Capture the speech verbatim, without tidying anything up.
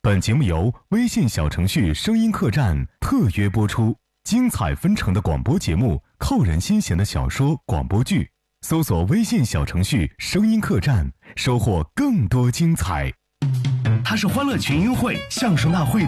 本节目由微信小程序声音客栈特约播出，精彩纷呈的广播节目，扣人心弦的小说、广播剧，搜索微信小程序声音客栈，收获更多精彩。 它是欢乐群英会相声大会